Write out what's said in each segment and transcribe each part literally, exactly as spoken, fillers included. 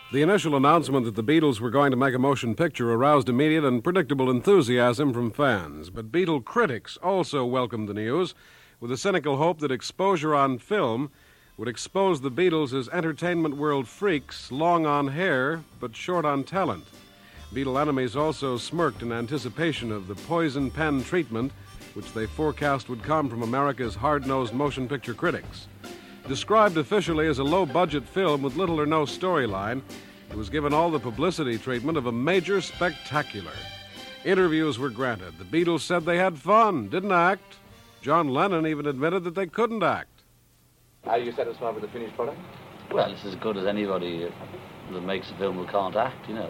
The initial announcement that the Beatles were going to make a motion picture aroused immediate and predictable enthusiasm from fans. But Beatle critics also welcomed the news with a cynical hope that exposure on film would expose the Beatles as entertainment world freaks, long on hair but short on talent. Beatle enemies also smirked in anticipation of the poison pen treatment which they forecast would come from America's hard-nosed motion picture critics. Described officially as a low-budget film with little or no storyline, it was given all the publicity treatment of a major spectacular. Interviews were granted. The Beatles said they had fun, didn't act. John Lennon even admitted that they couldn't act. Are you satisfied with the finished product? Well, it's as good as anybody that makes a film who can't act, you know.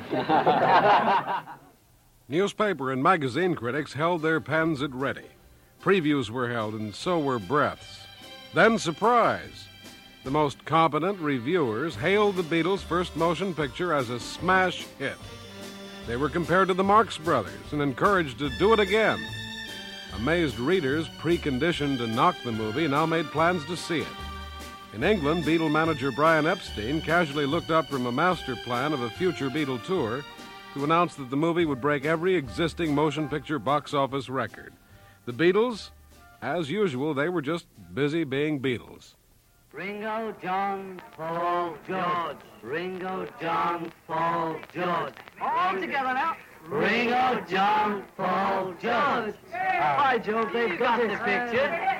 Newspaper and magazine critics held their pens at ready. Previews were held, and so were breaths. Then surprise. The most competent reviewers hailed the Beatles' first motion picture as a smash hit. They were compared to the Marx Brothers and encouraged to do it again. Amazed readers, preconditioned to knock the movie, now made plans to see it. In England, Beatle manager Brian Epstein casually looked up from a master plan of a future Beatle tour to announce that the movie would break every existing motion picture box office record. The Beatles, as usual, they were just busy being Beatles. Ringo, John, Paul, George. Ringo, John, Paul, George. All together now. Ringo, John, Paul, George. By Jove, they've got the picture.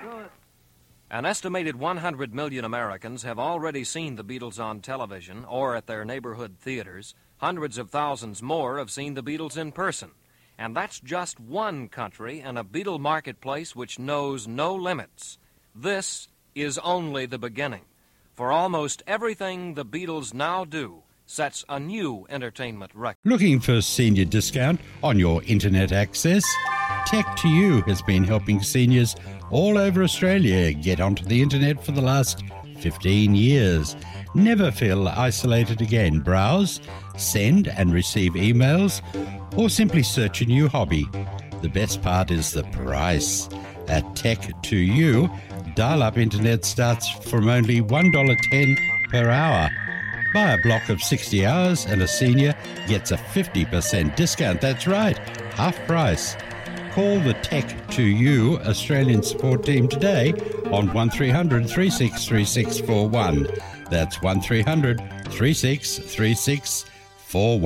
An estimated one hundred million Americans have already seen the Beatles on television or at their neighborhood theaters. Hundreds of thousands more have seen the Beatles in person. And that's just one country and a Beatle marketplace which knows no limits. This is only the beginning. For almost everything the Beatles now do sets a new entertainment record. Looking for a senior discount on your internet access? Tech to You has been helping seniors all over Australia get onto the internet for the last fifteen years. Never feel isolated again. Browse, send and receive emails, or simply search a new hobby. The best part is the price. At Tech to You, dial-up internet starts from only one dollar ten per hour. Buy a block of sixty hours and a senior gets a fifty percent discount. That's right, half price. Call the Tech to You Australian support team today on one three hundred, three six three six four one. That's one three hundred, three six three six four one.